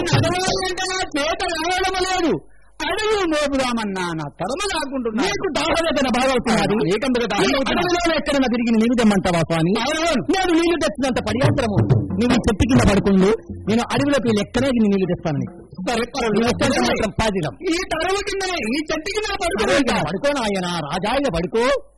నడవాలంటే నా చేత రావడం లేదు. అడవులు మోపుదామన్నా నా తరమ కాకుంటున్నా. నీకు దాహవేదన బాగవుతున్నది. అడవిలో ఎక్కడైనా తిరిగి నీళ్ళు తెమ్మంటావా స్వామి? నేను నీళ్లు తెచ్చినంత పర్యాంతరము నువ్వు చెట్టు కింద పడుకుండు. నేను అడవిలోకి ఎక్కడే నీళ్లు తెస్తాను. మాత్రం పాదిలం ఈ తరవ కిందనే ఈ చెట్టు కింద పడుకోను ఆయన రాజాయిగా పడుకో.